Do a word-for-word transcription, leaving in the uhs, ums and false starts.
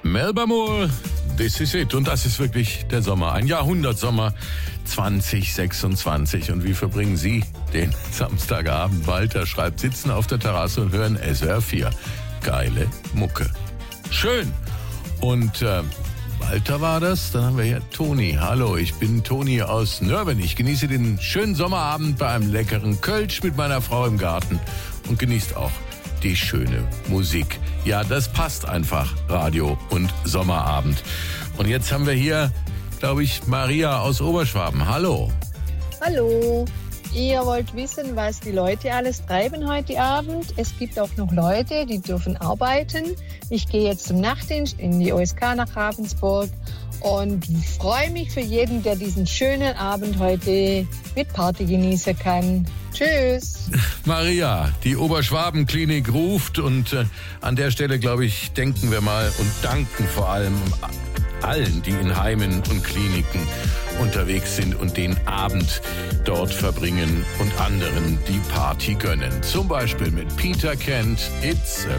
Melba Moore, this is it. Und das ist wirklich der Sommer, ein Jahrhundertsommer zwanzig sechsundzwanzig. Und wie verbringen Sie den Samstagabend? Walter schreibt, sitzen auf der Terrasse und hören S W R vier. Geile Mucke. Schön. Und äh, Walter war das. Dann haben wir hier Toni. Hallo, ich bin Toni aus Nörben. Ich genieße den schönen Sommerabend bei einem leckeren Kölsch mit meiner Frau im Garten und genießt auch die schöne Musik. Ja, das passt einfach, Radio und Sommerabend. Und jetzt haben wir hier, glaube ich, Maria aus Oberschwaben. Hallo. Hallo. Ihr wollt wissen, was die Leute alles treiben heute Abend. Es gibt auch noch Leute, die dürfen arbeiten. Ich gehe jetzt zum Nachtdienst in die O S K nach Ravensburg und freue mich für jeden, der diesen schönen Abend heute mit Party genießen kann. Tschüss. Maria, die Oberschwaben-Klinik ruft und äh, an der Stelle, glaube ich, denken wir mal und danken vor allem allen, die in Heimen und Kliniken unterwegs sind und den Abend dort verbringen und anderen die Party gönnen. Zum Beispiel mit Peter Kent, It's a